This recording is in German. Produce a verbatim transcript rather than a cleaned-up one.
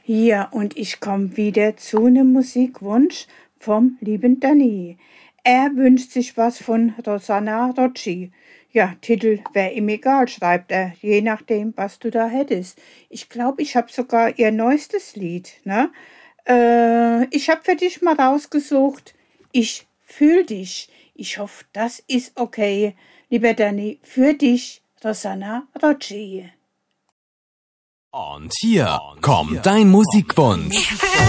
Ja, und ich komme wieder zu einem Musikwunsch vom lieben Danny. Er wünscht sich was von Rosanna Rocci. Ja, Titel wäre ihm egal, schreibt er, je nachdem, was du da hättest. Ich glaube, ich habe sogar ihr neuestes Lied, ne? Äh, ich habe für dich mal rausgesucht, Ich fühl dich. Ich hoffe, das ist okay. Lieber Danny, für dich, Rosanna Rocci. Und hier kommt dein Musikwunsch.